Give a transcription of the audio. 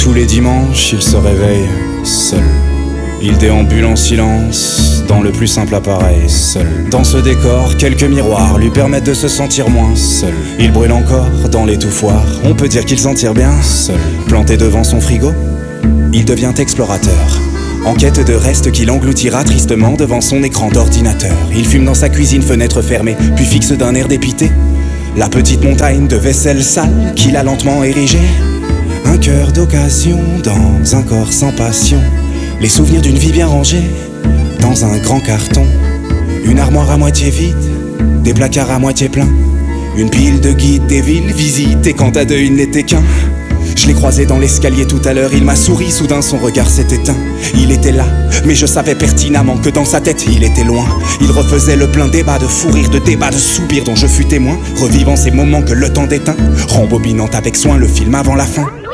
Tous les dimanches, il se réveille seul. Il déambule en silence, dans le plus simple appareil, seul. Dans ce décor, quelques miroirs lui permettent de se sentir moins seul. Il brûle encore dans l'étouffoir, on peut dire qu'il s'en tire bien seul. Planté devant son frigo, il devient explorateur, en quête de restes qu'il engloutira tristement devant son écran d'ordinateur. Il fume dans sa cuisine, fenêtre fermée, puis fixe d'un air dépité la petite montagne de vaisselle sale qu'il a lentement érigée. Un cœur d'occasion dans un corps sans passion, les souvenirs d'une vie bien rangée dans un grand carton. Une armoire à moitié vide, des placards à moitié pleins, une pile de guides des villes visitées quand à deux il n'était qu'un. Je l'ai croisé dans l'escalier tout à l'heure, il m'a souri, soudain son regard s'est éteint. Il était là, mais je savais pertinemment que dans sa tête il était loin. Il refaisait le plein débat de fou rire, de débats, de soupirs dont je fus témoin, revivant ces moments que le temps déteint, rembobinant avec soin le film avant la fin.